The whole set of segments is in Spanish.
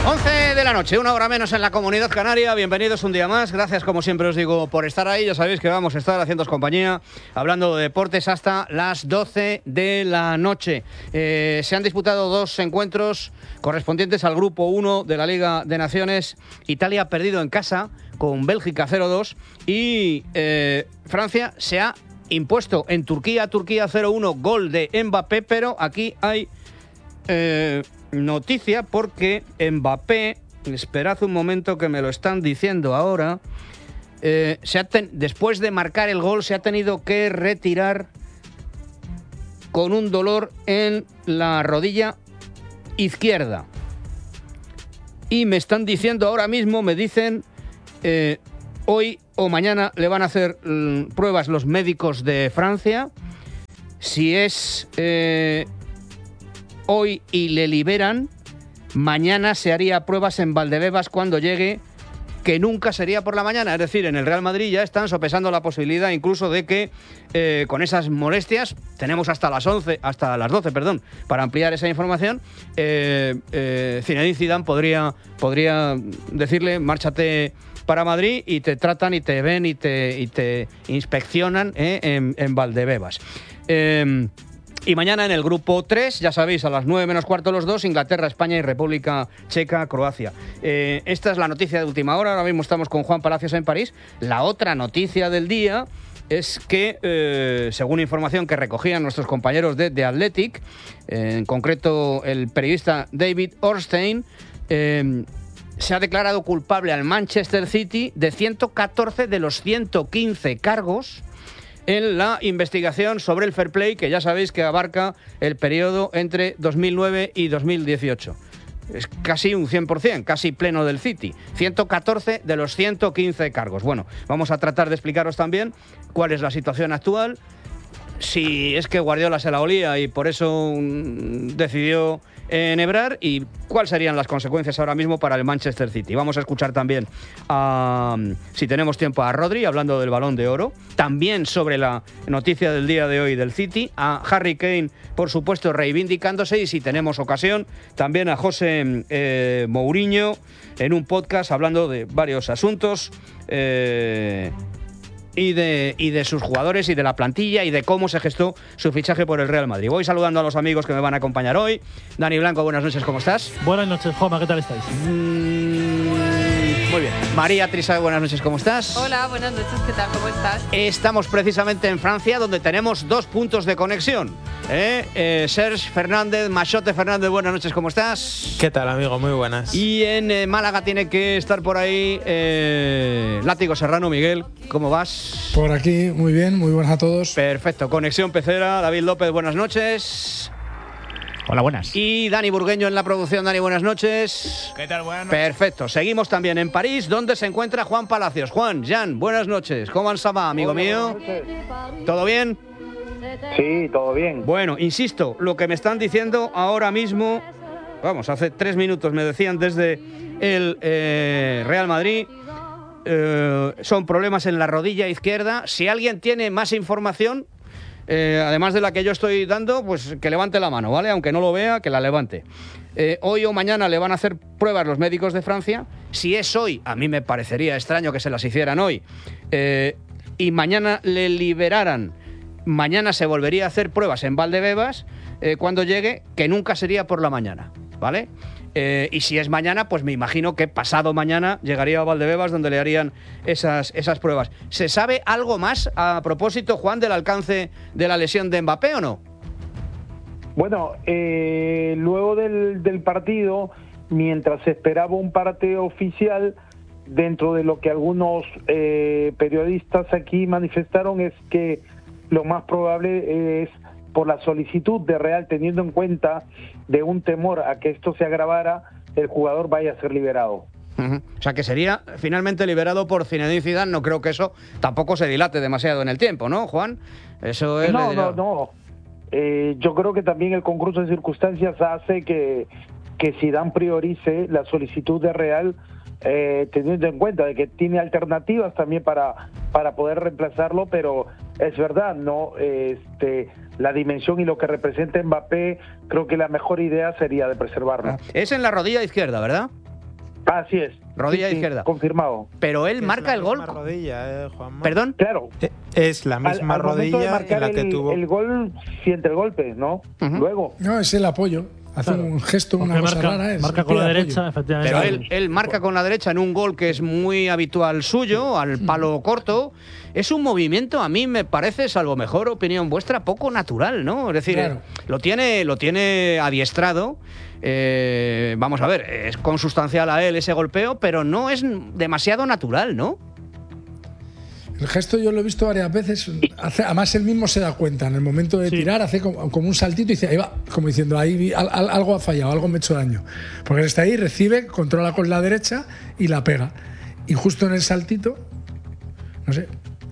11 de la noche, una hora menos en la Comunidad Canaria. Bienvenidos un día más. Gracias, como siempre os digo, por estar ahí. Ya sabéis que vamos a estar haciéndoos compañía, hablando de deportes hasta las 12 de la noche. Se han disputado dos encuentros correspondientes al Grupo 1 de la Liga de Naciones. Italia ha perdido en casa con Bélgica 0-2 y Francia se ha impuesto en Turquía 0-1, gol de Mbappé, pero aquí hay noticia porque Mbappé, esperad un momento que me lo están diciendo ahora, después de marcar el gol se ha tenido que retirar con un dolor en la rodilla izquierda. Y me están diciendo ahora mismo, me dicen, hoy o mañana le van a hacer pruebas los médicos de Francia. Si es hoy y le liberan, mañana se haría pruebas en Valdebebas cuando llegue, que nunca sería por la mañana. Es decir, en el Real Madrid ya están sopesando la posibilidad incluso de que con esas molestias, tenemos hasta las 12, para ampliar esa información, Zinedine Zidane podría decirle: márchate para Madrid y te tratan y te ven y te inspeccionan en Valdebebas. Y mañana en el grupo 3, ya sabéis, a las 9 menos cuarto los dos, Inglaterra, España y República Checa, Croacia. Esta es la noticia de última hora. Ahora mismo estamos con Juan Palacios en París. La otra noticia del día es que, según información que recogían nuestros compañeros de The Athletic, en concreto el periodista David Ornstein, se ha declarado culpable al Manchester City de 114 de los 115 cargos en la investigación sobre el fair play, que ya sabéis que abarca el periodo entre 2009 y 2018. Es casi un 100%, casi pleno del City. 114 de los 115 cargos. Bueno, vamos a tratar de explicaros también cuál es la situación actual, si es que Guardiola se la olía y por eso decidió enhebrar, y cuáles serían las consecuencias ahora mismo para el Manchester City. Vamos a escuchar también, si tenemos tiempo, a Rodri hablando del Balón de Oro, también sobre la noticia del día de hoy del City, a Harry Kane, por supuesto, reivindicándose, y si tenemos ocasión, también a José Mourinho en un podcast hablando de varios asuntos, y de sus jugadores y de la plantilla y de cómo se gestó su fichaje por el Real Madrid. Voy saludando a los amigos que me van a acompañar hoy. Dani Blanco, buenas noches, ¿cómo estás? Buenas noches, Joma, ¿qué tal estáis? Muy bien. María Trissac, buenas noches, ¿cómo estás? Hola, buenas noches, ¿qué tal? ¿Cómo estás? Estamos precisamente en Francia, donde tenemos dos puntos de conexión. Serge Fernández, Machote Fernández, buenas noches, ¿cómo estás? ¿Qué tal, amigo? Muy buenas. Y en Málaga tiene que estar por ahí Látigo Serrano. Miguel, ¿cómo vas? Por aquí, muy bien, muy buenas a todos. Perfecto, conexión pecera. David López, buenas noches. Hola, buenas. Y Dani Burgueño en la producción. Dani, buenas noches. ¿Qué tal? Buenas noches. Perfecto, seguimos también en París, donde se encuentra Juan Palacios. Juan, Jan, buenas noches. ¿Cómo va, amigo mío? ¿Todo bien? Sí, todo bien. Bueno, insisto, lo que me están diciendo ahora mismo, vamos, hace 3 minutos me decían desde el Real Madrid, son problemas en la rodilla izquierda. Si alguien tiene más información, además de la que yo estoy dando, pues que levante la mano, ¿vale? Aunque no lo vea, que la levante. Hoy o mañana le van a hacer pruebas los médicos de Francia. Si es hoy, a mí me parecería extraño que se las hicieran hoy, y mañana le liberaran, mañana se volvería a hacer pruebas en Valdebebas cuando llegue, que nunca sería por la mañana, ¿vale? Y si es mañana, pues me imagino que pasado mañana llegaría a Valdebebas, donde le harían esas pruebas. ¿Se sabe algo más a propósito, Juan, del alcance de la lesión de Mbappé o no? Bueno, luego del partido, mientras se esperaba un parte oficial, dentro de lo que algunos periodistas aquí manifestaron, es que lo más probable es, por la solicitud de Real, teniendo en cuenta de un temor a que esto se agravara, el jugador vaya a ser liberado. O sea, que sería finalmente liberado por Zinedine Zidane. No creo que eso tampoco se dilate demasiado en el tiempo, ¿no, Juan? Eso es... No. Yo creo que también el concurso de circunstancias hace que Zidane priorice la solicitud de Real, teniendo en cuenta de que tiene alternativas también para poder reemplazarlo, pero es verdad, no, la dimensión y lo que representa Mbappé, creo que la mejor idea sería de preservarlo. Es en la rodilla izquierda, ¿verdad? Así es. Rodilla izquierda. Confirmado. Pero él marca el gol. Rodilla, Juanma. ¿Perdón? Claro. Es la misma Al momento de rodilla marcar en la que tuvo. el gol, siente el golpe, ¿no? Luego. No, es el apoyo. Hace un gesto, una Porque cosa rara. marca con la pide derecha, apoyo. efectivamente. Pero él marca con la derecha en un gol que es muy habitual suyo, al palo corto. Es un movimiento, a mí me parece, salvo mejor opinión vuestra, poco natural, ¿no? Es decir, Claro. lo tiene adiestrado. Vamos a ver, es consustancial a él ese golpeo, pero no es demasiado natural, ¿no? El gesto yo lo he visto varias veces. Además, él mismo se da cuenta. En el momento de tirar, hace como un saltito y dice, ahí va, como diciendo, ahí algo ha fallado, algo me ha hecho daño. Porque él está ahí, recibe, controla con la derecha y la pega. Y justo en el saltito, no sé.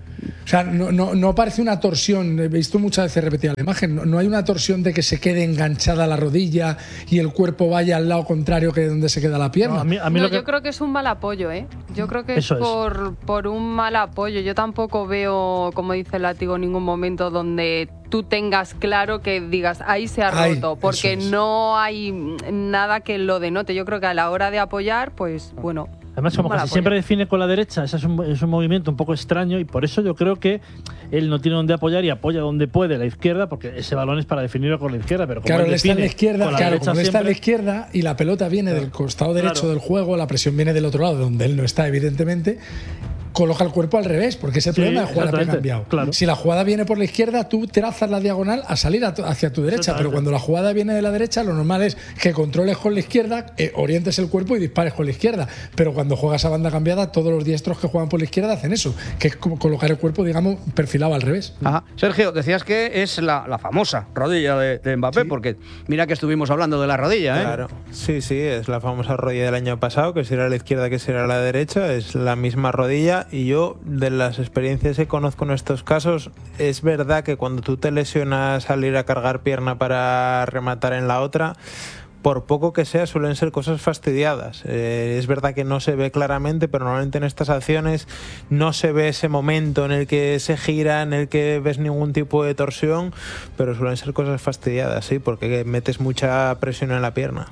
O sea, no parece una torsión. He visto muchas veces repetida la imagen. No hay una torsión de que se quede enganchada la rodilla y el cuerpo vaya al lado contrario que donde se queda la pierna. No, a mí No, lo que... yo creo que es un mal apoyo, ¿eh? Yo creo que es Eso por un mal apoyo. Yo tampoco veo, como dice el látigo, ningún momento donde tú tengas claro que digas, ahí se ha roto, porque eso es. no hay nada que lo denote. Yo creo que a la hora de apoyar, pues bueno. Además, como mal casi apoyo. siempre define con la derecha, ese es un movimiento un poco extraño y por eso yo creo que él no tiene donde apoyar y apoya donde puede la izquierda, porque ese balón es para definirlo con la izquierda. Pero como Claro, él él está en la define izquierda, con la claro, derecha como él está en la siempre, izquierda y la pelota viene del costado derecho Claro. del juego, la presión viene del otro lado, donde él no está, evidentemente, coloca el cuerpo al revés, porque es el Sí, problema de jugar a pie exactamente, cambiado. claro. Si la jugada viene por la izquierda, tú trazas la diagonal a salir hacia tu derecha, pero Exactamente. cuando la jugada viene de la derecha, lo normal es que controles con la izquierda, orientes el cuerpo y dispares con la izquierda. Pero cuando juegas a banda cambiada, todos los diestros que juegan por la izquierda hacen eso, que es como colocar el cuerpo, digamos, perfilado al revés. Ajá. Sergio, decías que es la famosa rodilla de Mbappé, Sí. porque mira que estuvimos hablando de la rodilla, ¿eh? Claro, sí, es la famosa rodilla del año pasado, que si era a la izquierda que si era a la derecha, es la misma rodilla. Y yo, de las experiencias que conozco en estos casos, es verdad que cuando tú te lesionas al ir a cargar pierna para rematar en la otra, por poco que sea, suelen ser cosas fastidiadas. Es verdad que no se ve claramente, pero normalmente en estas acciones no se ve ese momento en el que se gira, en el que ves ningún tipo de torsión, pero suelen ser cosas fastidiadas, sí, porque metes mucha presión en la pierna.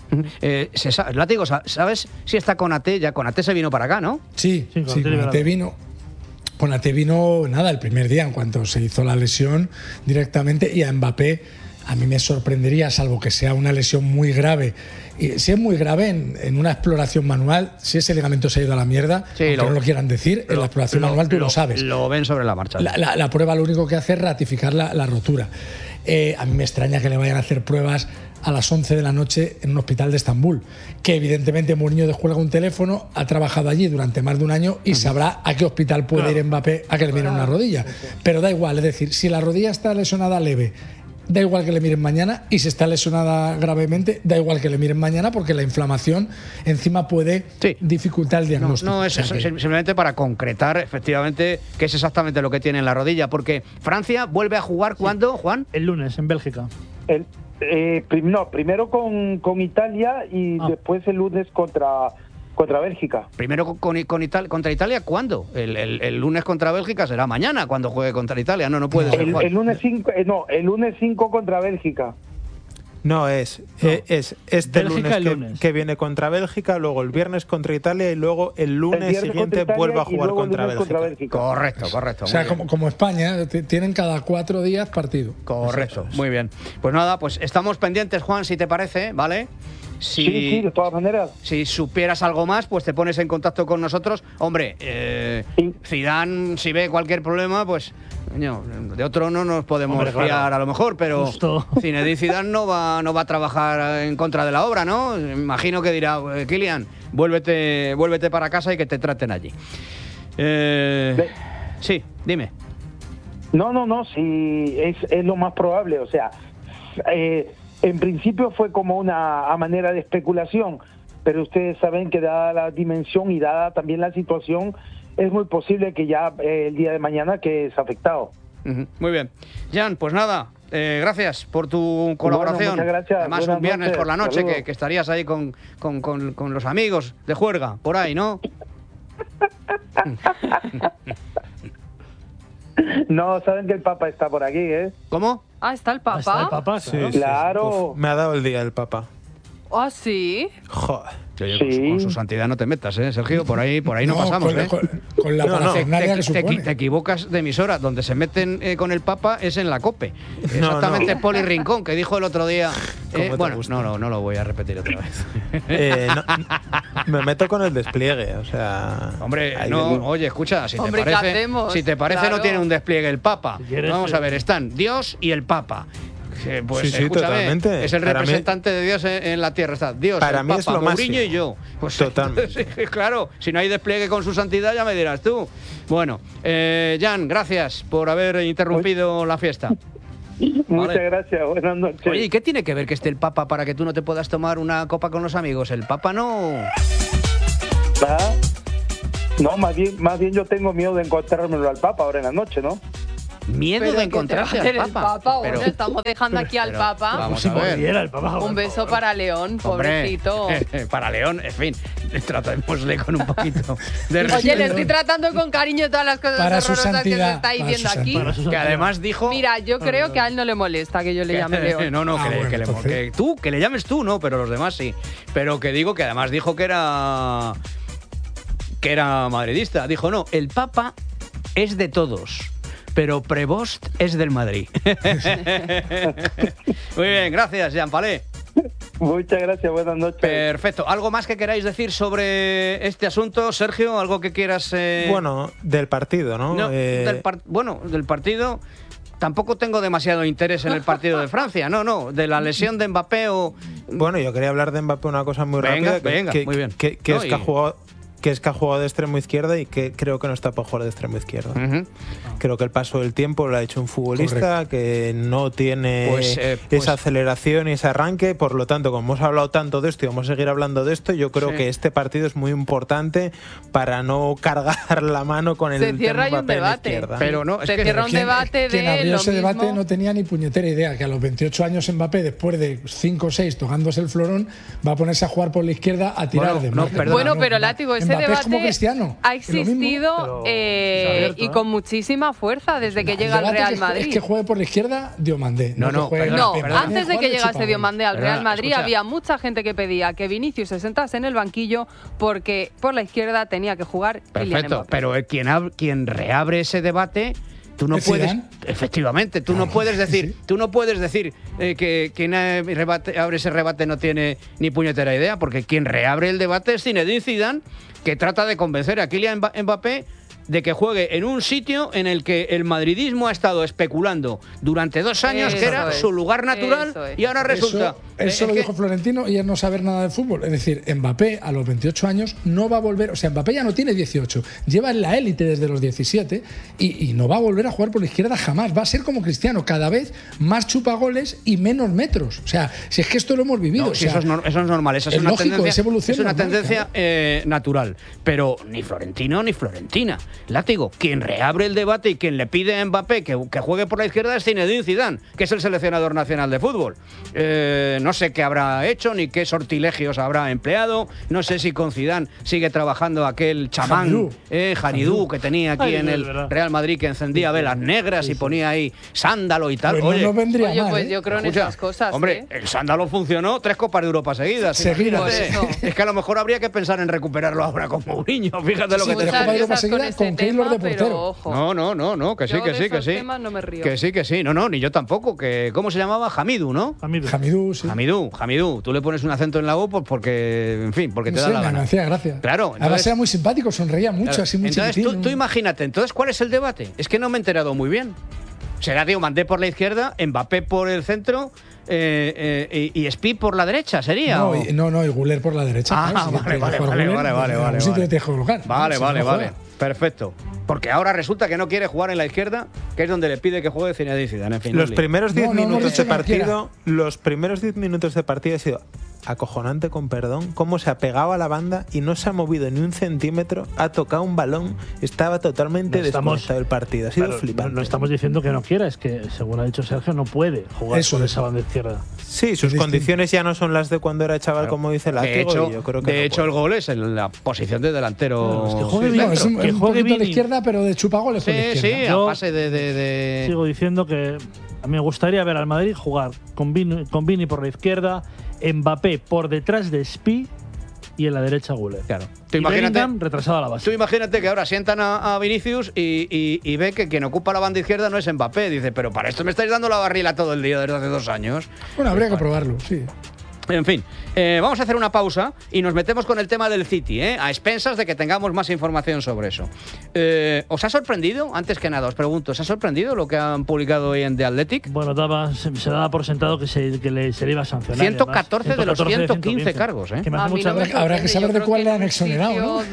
Látigo, ¿sabes si está Konaté? Ya Konaté se vino para acá, ¿no? Sí, Sí, sí, Konaté vino. Konaté vino, nada, el primer día, en cuanto se hizo la lesión directamente, y a Mbappé a mí me sorprendería, salvo que sea una lesión muy grave. Y si es muy grave, en una exploración manual, si ese ligamento se ha ido a la mierda, Sí, aunque no lo quieran decir, en la exploración manual tú lo sabes. Lo ven sobre la marcha. La prueba lo único que hace es ratificar la rotura. A mí me extraña que le vayan a hacer pruebas a las 11 de la noche en un hospital de Estambul, que evidentemente Mourinho descuelga un teléfono, ha trabajado allí durante más de un año y sabrá a qué hospital puede ir Mbappé a que le miren una rodilla. Pero da igual, es decir, si la rodilla está lesionada leve, da igual que le miren mañana, y si está lesionada gravemente, da igual que le miren mañana, porque la inflamación encima puede dificultar el diagnóstico. No, es O sea que- simplemente para concretar efectivamente qué es exactamente lo que tiene en la rodilla, porque Francia vuelve a jugar ¿cuándo, Juan? el lunes en Bélgica. Primero con Italia y después el lunes contra Bélgica. Primero contra Italia, ¿cuándo? El lunes contra Bélgica será mañana cuando juegue contra Italia. No puede ser. Juan. El lunes 5 contra Bélgica. No, es este Bélgica el lunes, lunes. que viene contra Bélgica, luego el viernes contra Italia y luego el lunes viernes contra siguiente Italia vuelve a y jugar luego el contra lunes Bélgica. contra Bélgica. Correcto. O sea, muy bien. como España, tienen cada 4 días partido. Correcto, muy bien. Pues nada, pues estamos pendientes, Juan, si te parece, ¿vale? Sí, de todas maneras. Si supieras algo más, pues te pones en contacto con nosotros. Hombre, Zidane, si ve cualquier problema, pues coño, de otro no nos podemos Hombre, claro. fiar a lo mejor, pero Justo. Zinedine Zidane no va a trabajar en contra de la obra, ¿no? Imagino que dirá, Kylian, vuélvete para casa y que te traten allí. Sí, dime. No, sí, es lo más probable. O sea, en principio fue como una manera de especulación, pero ustedes saben que dada la dimensión y dada también la situación, es muy posible que ya el día de mañana que es afectado. Muy bien. Jan, pues nada, gracias por tu colaboración. Bueno, muchas gracias. Además, Buenas un viernes noches. por la noche Saludos. que estarías ahí con los amigos de juerga, por ahí, ¿no? No, saben que el Papa está por aquí, ¿eh? ¿Cómo? Ah, está el Papa. Está el Papa, Sí, claro. sí. Claro. Uf, me ha dado el día el Papa. ¿Ah, sí? Joder. Oye, Sí. con su santidad no te metas, Sergio, por ahí no pasamos, con la parafernalia que supone. Te equivocas de emisora. Donde se meten con el Papa es en la COPE. Exactamente, Poli Rincón, que dijo el otro día. Bueno, no lo voy a repetir otra vez. Me meto con el despliegue, o sea. Hombre, ahí oye, escucha, si Hombre, te ¿qué parece, hacemos? si te parece Claro. no tiene un despliegue el Papa. Si quieres, Vamos a ver, están Dios y el Papa. Pues Sí, escúchame, totalmente. es el Para mí- representante de Dios en la tierra. Está Dios, Para el mí Papa, es lo Mourinho máximo. y yo. Pues Totalmente. sí, claro, si no hay despliegue con su santidad ya me dirás tú. Bueno, Jan, gracias por haber interrumpido la fiesta. Muchas gracias, buenas noches. Oye, ¿y qué tiene que ver que esté el Papa para que tú no te puedas tomar una copa con los amigos? El Papa no... ¿Ah? No, más bien yo tengo miedo de encontrármelo al Papa ahora en la noche, ¿no? Miedo Pero de ¿qué encontrarse te va a hacer al el Papa. Papa? Pero- Bueno, estamos dejando aquí al pero Papa. vamos Si a ver. mordiera el Papa. Un beso para León, pobrecito. Hombre, para León, en fin, tratémosle con un poquito de Oye, respeto. le estoy tratando con cariño todas las cosas Para su horrorosas que se santidad, está para diciendo su aquí. Para su Que santidad. además dijo... Mira, yo creo que a él no le molesta que yo le llame León. No, Ah, bueno, entonces. que le llames tú, no, pero los demás sí. Pero que digo que además dijo que era madridista. Dijo, no, el Papa es de todos, pero Prevost es del Madrid. Muy bien, gracias, Jean Palé. Muchas gracias, buenas noches. Perfecto. ¿Algo más que queráis decir sobre este asunto, Sergio? ¿Algo que quieras...? Bueno, del partido, ¿no? No, del partido... Tampoco tengo demasiado interés en el partido de Francia. No, de la lesión de Mbappé o... Bueno, yo quería hablar de Mbappé una cosa muy Venga, rápida. muy bien. Que No, es que ha jugado... Que es que ha jugado de extremo izquierda y que creo que no está para jugar de extremo izquierda. Ujú. Creo que el paso del tiempo lo ha hecho un futbolista que no tiene Pues, esa aceleración y ese arranque. Por lo tanto, como hemos hablado tanto de esto y vamos a seguir hablando de esto, yo creo Sí. que este partido es muy importante para no cargar la mano con el Se cierra tema ahí un Mbappé en la debate. izquierda. Pero no, es Se que... cierra un debate Quien de abrió lo ese debate mismo. no tenía ni puñetera idea que a los 28 años Mbappé, después de 5 o 6 tocándose el florón, va a ponerse a jugar por la izquierda a tirar Bueno, de no, margen. perdona. Bueno, pero Látigo, ese Mbappé es como debate Cristiano. ha Es lo mismo. existido Pero es abierto, y con muchísima fuerza desde que El llega al debate Real es Madrid. que juegue por la izquierda Diomandé. No, que juegue perdona, No, Mbappé. perdona. antes de Jugar que de llegase chupagol. Diomandé al Perdona, Real Madrid escucha. había mucha gente que pedía que Vinicius se sentase en el banquillo porque por la izquierda tenía que jugar Kylian Perfecto, Mbappé. pero quien reabre ese debate... Tú no ¿Es puedes, Zidane? efectivamente, tú no puedes decir, que quien abre ese rebate no tiene ni puñetera idea, porque quien reabre el debate es Zinedine Zidane, que trata de convencer a Kylian Mbappé de que juegue en un sitio en el que el madridismo ha estado especulando durante 2 años, que Eso era es, su lugar natural, eso es. y ahora resulta... Eso lo es que- dijo Florentino y es no saber nada de fútbol. Es decir, Mbappé a los 28 años no va a volver. O sea, Mbappé ya no tiene 18. Lleva en la élite desde los 17 y no va a volver a jugar por la izquierda jamás. Va a ser como Cristiano, cada vez más chupagoles y menos metros. O sea, si es que esto lo hemos vivido. No, o si sea, eso es normal, esa es es una lógico, tendencia, es evolución es una normal, tendencia natural. Pero ni Florentino ni Florentina. Látigo, quien reabre el debate y quien le pide a Mbappé que juegue por la izquierda es Zinedine Zidane, que es el seleccionador nacional de fútbol. No sé qué habrá hecho ni qué sortilegios habrá empleado. No sé si con Zidane sigue trabajando aquel chamán, Janidú, que tenía aquí Ay, en es el verdad. Real Madrid, que encendía velas negras y ponía ahí sándalo y tal. pues no Oye, nos vendría Oye, mal. pues ¿eh? yo creo en escucha, esas cosas. hombre, ¿eh? el sándalo funcionó 3 Copas de Europa seguidas. Seguidas. imagínate. Por eso. Es que a lo mejor habría que pensar en recuperarlo ahora con Mourinho. Fíjate lo Sí, que te pero Muchas Copa de Europa risas seguida con este con Keylor de tema, pero portero. ojo. No, que sí, Yo que de sí, que esos sí. temas no me río. Que sí. No, ni yo tampoco. ¿Cómo se llamaba? Hamidu, ¿no? Hamidou. Hamidou, sí. Hamidou. Tú le pones un acento en la U pues porque, en fin, porque te No da sé, la me gana. hacía gracia. Claro, Además entonces- era muy simpático, sonreía mucho, así muy Entonces, chiquitín. tú imagínate, entonces, ¿cuál es el debate? Es que no me he enterado muy bien. Será Diomandé por la izquierda, Mbappé por el centro y Spi por la derecha, ¿sería? No, ¿O? y Guler por la derecha. Ah, claro, si vale, tienes que vale, jugar vale, Güler, vale, en vale, algún sitio vale. te dejo colocar. Vale, Si no, vale, no vale. juega. Perfecto. Porque ahora resulta que no quiere jugar en la izquierda, que es donde le pide que juegue Zinedine Zidane. En fin, Los no primeros 10 No, no, no, minutos dicho de que no quiera. partido, los primeros 10 minutos de partido ha sido acojonante, con perdón, cómo se ha pegado a la banda y no se ha movido ni un centímetro, ha tocado un balón, estaba totalmente No estamos- desconectado del partido. Ha sido Claro, flipante. no estamos diciendo que no quiera, es que, según ha dicho Sergio, no puede jugar Eso por es. esa banda izquierda. Sí, sus distinto. condiciones ya no son las de cuando era chaval, como dice la De hecho, yo creo que de no hecho puede. el gol es en la posición de delantero. Claro, es que juegue Sí, bien, No, es un, que un juegue poquito a la bien y- izquierda, pero de chupagoles por la sí, izquierda. a Yo pase de... Sigo diciendo que A mí me gustaría ver al Madrid jugar con Vini por la izquierda, Mbappé por detrás de Spi y en la derecha Güler. Claro. Y Bellingham retrasado a la base. Tú imagínate que ahora sientan a Vinicius y ve que quien ocupa la banda izquierda no es Mbappé. Dice, pero para esto me estáis dando la barrila todo el día desde hace 2 años. Bueno, habría que probarlo, sí. En fin, vamos a hacer una pausa y nos metemos con el tema del City, a expensas de que tengamos más información sobre eso. ¿Os ha sorprendido? Antes que nada, os pregunto, ¿os ha sorprendido lo que han publicado hoy en The Athletic? Bueno, se daba por sentado que se le iba a sancionar. 114 de los 115 cargos, Que me hace mucha habrá que saber de cuál le han exonerado, ¿no?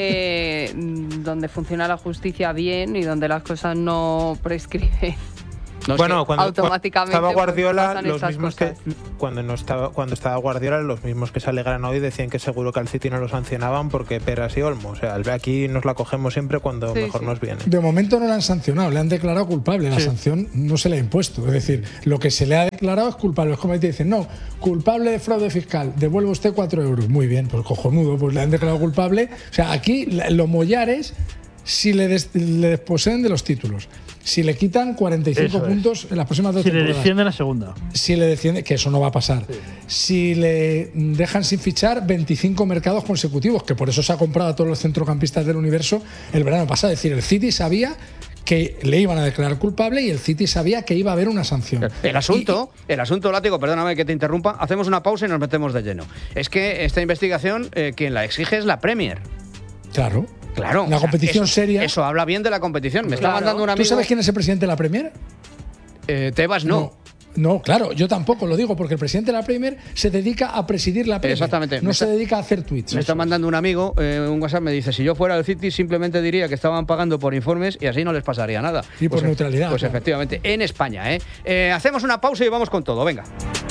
Donde funciona la justicia bien y donde las cosas no prescriben. No, bueno, cuando automáticamente estaba Guardiola, pues, los mismos que cuando estaba Guardiola, los mismos que se alegran hoy decían que seguro que al City no lo sancionaban porque peras y olmo. O sea, aquí nos la cogemos siempre cuando mejor nos viene. De momento no la han sancionado, le han declarado culpable. La sanción no se le ha impuesto. Es decir, lo que se le ha declarado es culpable. Es como te dicen, no, culpable de fraude fiscal, devuelve usted 4 euros. Muy bien, pues cojonudo, pues le han declarado culpable. O sea, aquí lo mollar es si le desposeen de los títulos. Si le quitan 45 puntos en las próximas 2 temporadas. Si le descienden a segunda. Si le descienden, que eso no va a pasar. Sí. Si le dejan sin fichar 25 mercados consecutivos, que por eso se ha comprado a todos los centrocampistas del universo el verano pasado. Es decir, el City sabía que le iban a declarar culpable y el City sabía que iba a haber una sanción. El asunto, Látigo, perdóname que te interrumpa, hacemos una pausa y nos metemos de lleno. Es que esta investigación, quien la exige es la Premier. Claro. Claro. Una competición seria. Eso habla bien de la competición. Me está mandando un amigo. ¿Tú sabes quién es el presidente de la Premier? Tebas no. No, claro, yo tampoco lo digo, porque el presidente de la Premier se dedica a presidir la Premier. Exactamente. No se dedica a hacer tweets. Me está mandando un amigo un WhatsApp, me dice, si yo fuera del City simplemente diría que estaban pagando por informes y así no les pasaría nada. Y por neutralidad. Pues claro. Efectivamente, en España. Hacemos una pausa y vamos con todo, venga.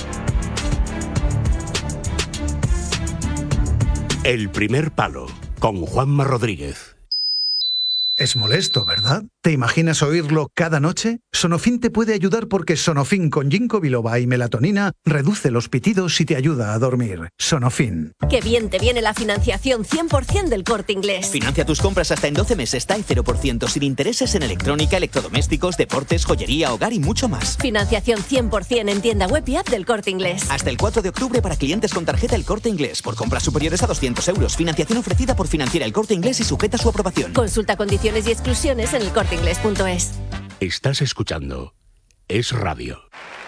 El primer palo, con Juanma Rodríguez. Es molesto, ¿verdad? ¿Te imaginas oírlo cada noche? Sonofin te puede ayudar porque Sonofin con ginkgo biloba y melatonina reduce los pitidos y te ayuda a dormir. Sonofin. Qué bien te viene la financiación 100% del Corte Inglés. Financia tus compras hasta en 12 meses, está en 0% sin intereses en electrónica, electrodomésticos, deportes, joyería, hogar y mucho más. Financiación 100% en tienda web y app del Corte Inglés. Hasta el 4 de octubre para clientes con tarjeta El Corte Inglés. Por compras superiores a 200 euros. Financiación ofrecida por Financiera El Corte Inglés y sujeta a su aprobación. Consulta condiciones y exclusiones en elcorteinglés.es. Estás escuchando Es Radio.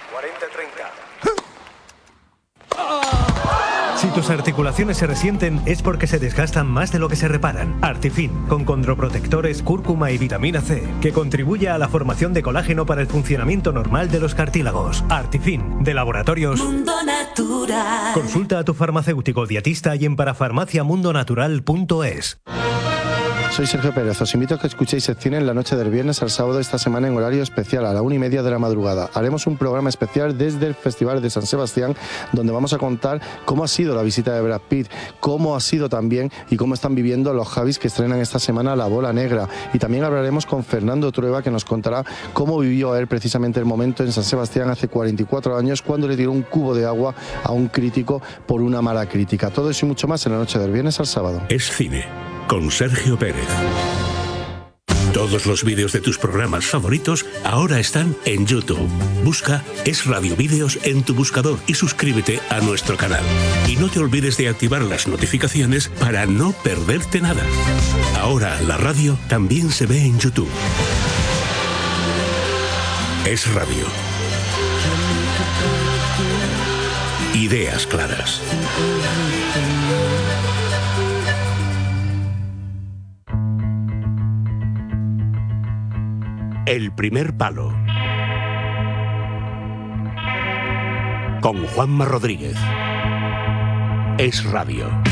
40-30. Si tus articulaciones se resienten es porque se desgastan más de lo que se reparan. Artifin, con condroprotectores, cúrcuma y vitamina C, que contribuye a la formación de colágeno para el funcionamiento normal de los cartílagos. Artifin, de Laboratorios Mundo Natural. Consulta a tu farmacéutico dietista y en parafarmaciamundonatural.es. Soy Sergio Pérez, os invito a que escuchéis Sección en la noche del viernes al sábado esta semana en horario especial a la 1:30 de la madrugada. Haremos un programa especial desde el Festival de San Sebastián, donde vamos a contar cómo ha sido la visita de Brad Pitt, cómo ha sido también y cómo están viviendo los Javis que estrenan esta semana La Bola Negra. Y también hablaremos con Fernando Trueba, que nos contará cómo vivió él precisamente el momento en San Sebastián hace 44 años, cuando le tiró un cubo de agua a un crítico por una mala crítica. Todo eso y mucho más en la noche del viernes al sábado. Es Cine, con Sergio Pérez. Todos los vídeos de tus programas favoritos ahora están en YouTube. Busca Es Radio Vídeos en tu buscador y suscríbete a nuestro canal. Y no te olvides de activar las notificaciones para no perderte nada. Ahora la radio también se ve en YouTube. Es Radio. Ideas claras. El primer palo. Con Juanma Rodríguez. Es Radio.